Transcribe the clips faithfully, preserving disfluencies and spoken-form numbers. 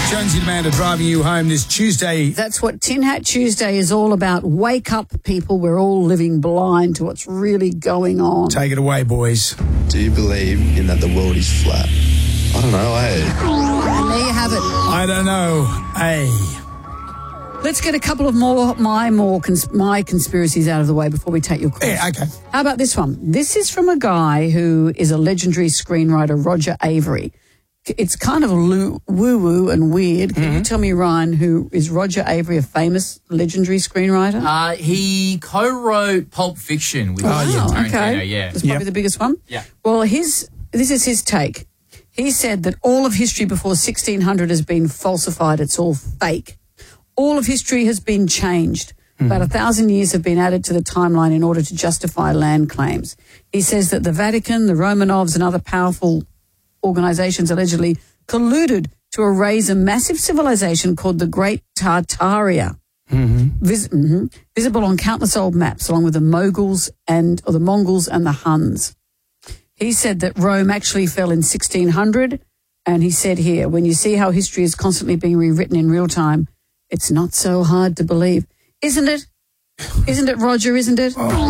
Jonesy Amanda driving you home this Tuesday. That's what Tin Hat Tuesday is all about. Wake up, people. We're all living blind to what's really going on. Take it away, boys. Do you believe in that the world is flat? I don't know, eh? And there you have it. I don't know. Hey. Let's get a couple of more my more cons- my conspiracies out of the way before we take your calls. Yeah, okay. How about this one? This is from a guy who is a legendary screenwriter, Roger Avery. It's kind of loo- woo-woo and weird. Can mm-hmm. you tell me, Ryan, who is Roger Avery, a famous legendary screenwriter? Uh, he co-wrote Pulp Fiction with oh, wow, Tarantino, okay. yeah. That's probably yep. the biggest one? Yeah. Well, his this is his take. He said that all of history before sixteen hundred has been falsified. It's all fake. All of history has been changed. Mm-hmm. About a thousand years have been added to the timeline in order to justify land claims. He says that the Vatican, the Romanovs and other powerful organizations allegedly colluded to erase a massive civilization called the Great Tartaria, mm-hmm. Vis- mm-hmm, visible on countless old maps, along with the Moguls and or the Mongols and the Huns. He said that Rome actually fell in sixteen hundred, and he said here, when you see how history is constantly being rewritten in real time, it's not so hard to believe. Isn't it? Isn't it, Roger, isn't it? Oh.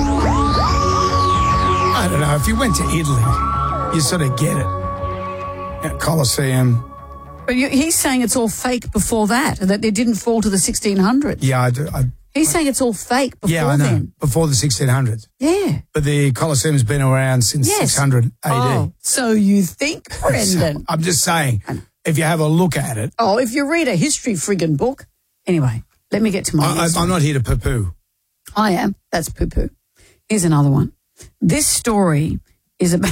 I don't know. If you went to Italy, you sort of get it. Colosseum. But you, he's saying it's all fake before that, that they didn't fall to the sixteen hundreds. Yeah, I do. I, he's I, saying it's all fake before yeah, I know. then. Before the sixteen hundreds. Yeah. But the Colosseum's been around since yes. six hundred A D. Oh, so you think, Brendan? So, I'm just saying, if you have a look at it. Oh, if you read a history friggin' book. Anyway, let me get to my I, list. I'm not here to poo-poo. I am. That's poo-poo. Here's another one. This story is about...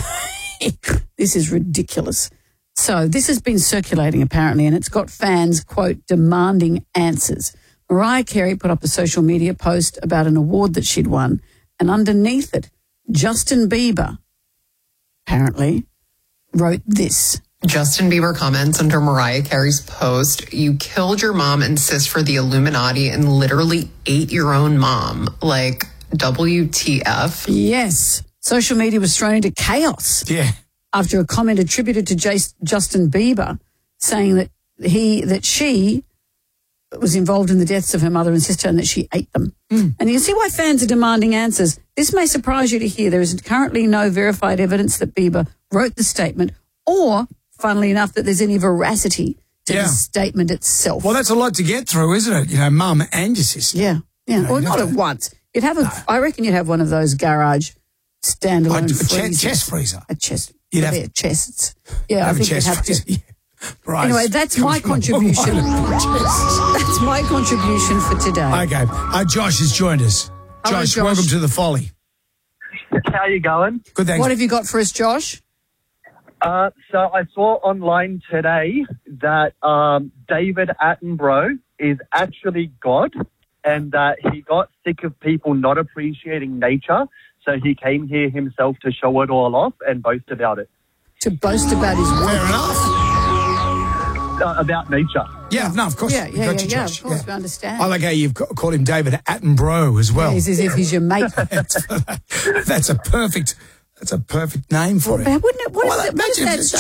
This is ridiculous. So this has been circulating apparently, and it's got fans, quote, demanding answers. Mariah Carey put up a social media post about an award that she'd won, and underneath it, Justin Bieber, apparently, wrote this. Justin Bieber comments under Mariah Carey's post, "You killed your mom and sis for the Illuminati and literally ate your own mom. Like, W T F? Yes. Social media was thrown into chaos. Yeah. After a comment attributed to J- Justin Bieber saying that he, that she was involved in the deaths of her mother and sister and that she ate them. Mm. And you can see why fans are demanding answers. This may surprise you to hear there is currently no verified evidence that Bieber wrote the statement or, funnily enough, that there's any veracity to yeah. the statement itself. Well, that's a lot to get through, isn't it? You know, mum and your sister. Yeah, yeah. You know, or not at once. You'd have a, no. I reckon you'd have one of those garage standalone a freezers. chest freezer. A chest. You'd have yeah, chests. Yeah, I think you'd have freezer. to. Yeah. Right. Anyway, that's my contribution. That's my contribution for today. Okay. Uh, Josh has joined us. Hello, Josh, Josh, welcome to the Folly. How are you going? Good, thanks. What have you got for us, Josh? Uh, so I saw online today that um, David Attenborough is actually God and that he got sick of people not appreciating nature, so he came here himself to show it all off and boast about it. To boast about his work. Fair enough. Uh, about nature. Yeah, no, of course. Yeah, yeah, got yeah, you, yeah, Josh. of course, yeah. we understand. I like how you've got, called him David Attenborough as well. Yeah, it's as if he's your mate. That's a perfect, that's a perfect name for well, it. Wouldn't it? What well, is, it, what is that